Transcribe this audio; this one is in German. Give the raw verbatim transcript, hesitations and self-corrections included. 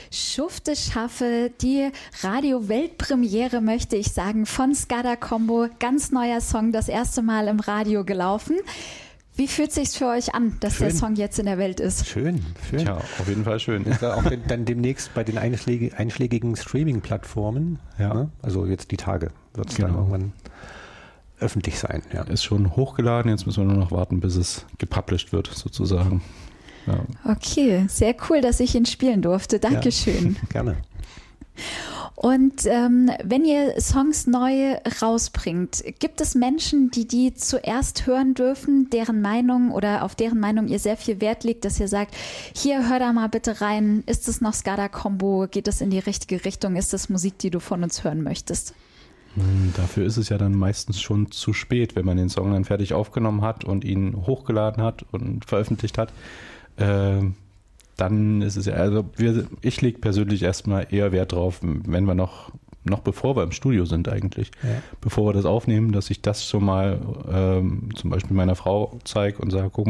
Schufte schaffe, die Radio-Weltpremiere, möchte ich sagen, von Skada Combo. Ganz neuer Song, das erste Mal im Radio gelaufen. Wie fühlt es sich für euch an, dass schön. Der Song jetzt in der Welt ist? Schön, schön. Ja, auf jeden Fall schön. Ist auch dann demnächst bei den einschläg- einschlägigen Streaming-Plattformen, ja. Ne? Also jetzt die Tage wird es genau. dann irgendwann öffentlich sein. Ja. Ist schon hochgeladen, jetzt müssen wir nur noch warten, bis es gepublished wird, sozusagen. Ja. Okay, sehr cool, dass ich ihn spielen durfte. Dankeschön. Ja, gerne. Und ähm, wenn ihr Songs neu rausbringt, gibt es Menschen, die die zuerst hören dürfen, deren Meinung oder auf deren Meinung ihr sehr viel Wert legt, dass ihr sagt, hier, hör da mal bitte rein, ist es noch Skada Combo, geht es in die richtige Richtung, ist das Musik, die du von uns hören möchtest? Dafür ist es ja dann meistens schon zu spät, wenn man den Song dann fertig aufgenommen hat und ihn hochgeladen hat und veröffentlicht hat. Äh, dann ist es ja, also wir, ich lege persönlich erstmal eher Wert drauf, wenn wir noch, noch bevor wir im Studio sind eigentlich, ja. bevor wir das aufnehmen, dass ich das schon mal ähm, zum Beispiel meiner Frau zeige und sage, guck